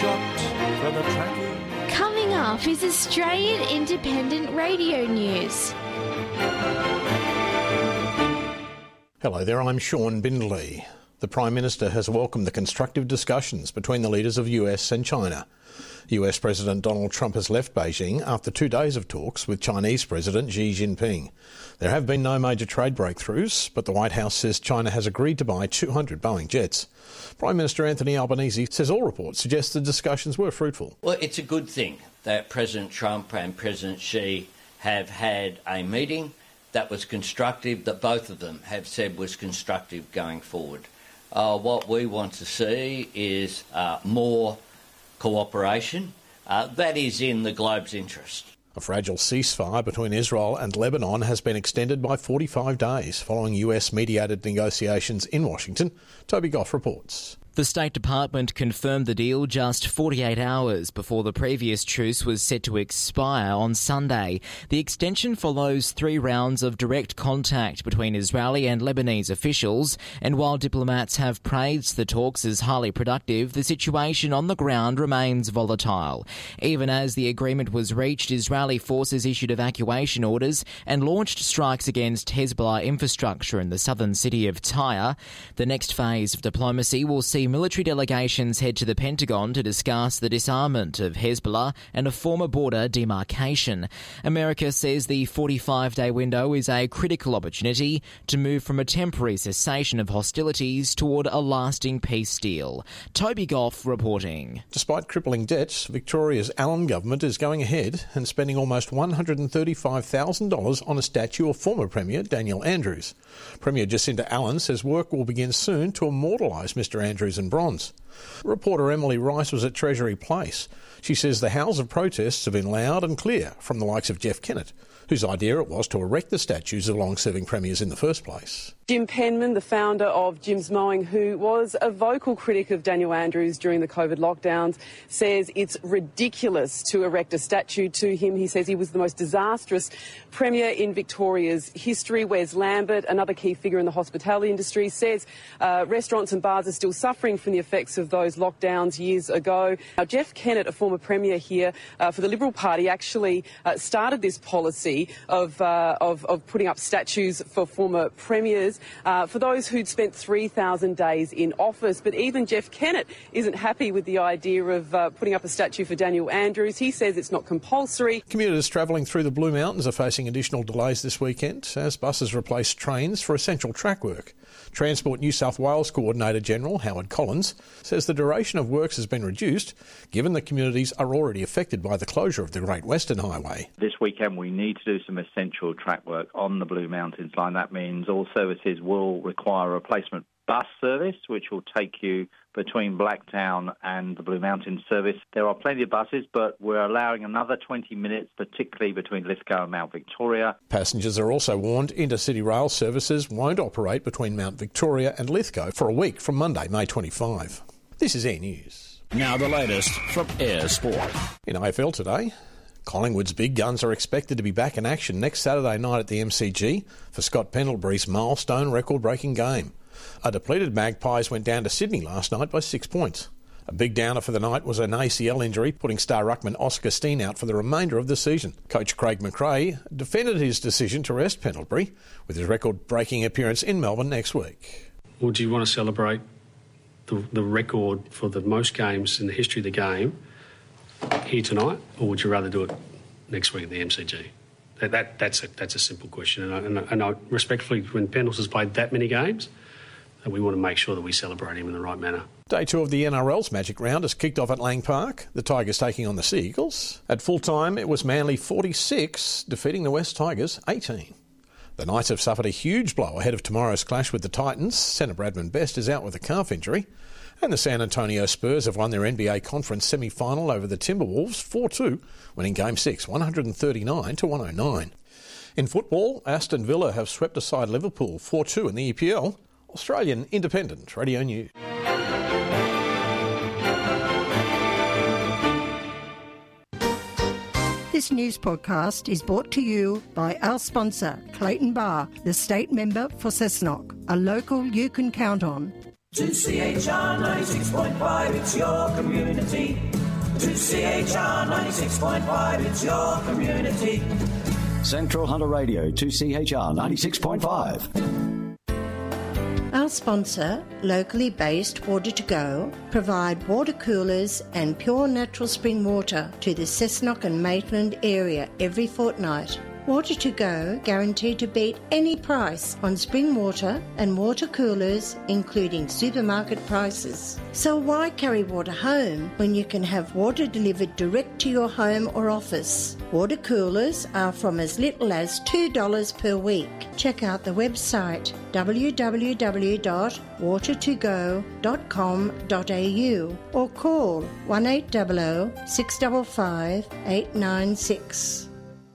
dropped from the tracking. Coming up is Australian Independent Radio News. Hello there, I'm Sean Bindley. The Prime Minister has welcomed the constructive discussions between the leaders of US and China. US President Donald Trump has left Beijing after 2 days of talks with Chinese President Xi Jinping. There have been no major trade breakthroughs, but the White House says China has agreed to buy 200 Boeing jets. Prime Minister Anthony Albanese says all reports suggest the discussions were fruitful. Well, it's a good thing that President Trump and President Xi have had a meeting that was constructive, that both of them have said was constructive going forward. What we want to see is more cooperation. That is in the globe's interest. A fragile ceasefire between Israel and Lebanon has been extended by 45 days following US-mediated negotiations in Washington. Toby Goff reports. The State Department confirmed the deal just 48 hours before the previous truce was set to expire on Sunday. The extension follows 3 rounds of direct contact between Israeli and Lebanese officials, and while diplomats have praised the talks as highly productive, the situation on the ground remains volatile. Even as the agreement was reached, Israeli forces issued evacuation orders and launched strikes against Hezbollah infrastructure in the southern city of Tyre. The next phase of diplomacy will see military delegations head to the Pentagon to discuss the disarmament of Hezbollah and a former border demarcation. America says the 45-day window is a critical opportunity to move from a temporary cessation of hostilities toward a lasting peace deal. Toby Goff reporting. Despite crippling debts, Victoria's Allan government is going ahead and spending almost $135,000 on a statue of former Premier Daniel Andrews. Premier Jacinta Allan says work will begin soon to immortalise Mr Andrews in bronze. Reporter Emily Rice was at Treasury Place. She says the howls of protests have been loud and clear from the likes of Jeff Kennett, whose idea it was to erect the statues of long-serving premiers in the first place. Jim Penman, the founder of Jim's Mowing, who was a vocal critic of Daniel Andrews during the COVID lockdowns, says it's ridiculous to erect a statue to him. He says he was the most disastrous premier in Victoria's history. Wes Lambert, another key figure in the hospitality industry, says restaurants and bars are still suffering from the effects of those lockdowns years ago. Now, Jeff Kennett, a former premier here for the Liberal Party, actually started this policy of putting up statues for former premiers, for those who'd spent 3,000 days in office. But even Jeff Kennett isn't happy with the idea of putting up a statue for Daniel Andrews. He says it's not compulsory. Commuters travelling through the Blue Mountains are facing additional delays this weekend as buses replace trains for essential track work. Transport New South Wales Coordinator General Howard Collins says the duration of works has been reduced given the communities are already affected by the closure of the Great Western Highway. This weekend we need to do some essential track work on the Blue Mountains line. That means all services will require a replacement bus service, which will take you between Blacktown and the Blue Mountains service. There are plenty of buses, but we're allowing another 20 minutes, particularly between Lithgow and Mount Victoria. Passengers are also warned intercity rail services won't operate between Mount Victoria and Lithgow for a week from Monday, May 25. This is Air News. Now the latest from Air Sport. In AFL today, Collingwood's big guns are expected to be back in action next Saturday night at the MCG for Scott Pendlebury's milestone record-breaking game. A depleted Magpies went down to Sydney last night by 6 points. A big downer for the night was an ACL injury, putting star ruckman Oscar Steen out for the remainder of the season. Coach Craig McRae defended his decision to rest Pendlebury with his record-breaking appearance in Melbourne next week. Well, do you want to celebrate the record for the most games in the history of the game here tonight, or would you rather do it next week at the MCG? That's a simple question, and I respectfully, when Pendles has played that many games, we want to make sure that we celebrate him in the right manner. Day 2 of the NRL's Magic Round has kicked off at Lang Park, the Tigers taking on the Sea Eagles. At full time, it was Manly 46, defeating the West Tigers 18. The Knights have suffered a huge blow ahead of tomorrow's clash with the Titans. Centre Bradman Best is out with a calf injury. And the San Antonio Spurs have won their NBA Conference semi-final over the Timberwolves 4-2, winning Game 6 139-109. In football, Aston Villa have swept aside Liverpool 4-2 in the EPL. Australian Independent Radio News. This news podcast is brought to you by our sponsor, Clayton Bar, the state member for Cessnock, a local you can count on. 2CHR 96.5, it's your community. 2CHR 96.5, it's your community. Central Hunter Radio, 2CHR 96.5. Our sponsor, locally based Water2Go, provide water coolers and pure natural spring water to the Cessnock and Maitland area every fortnight. Water2Go guaranteed to beat any price on spring water and water coolers, including supermarket prices. So why carry water home when you can have water delivered direct to your home or office? Water coolers are from as little as $2 per week. Check out the website www.water2go.com.au or call 1800 655 896.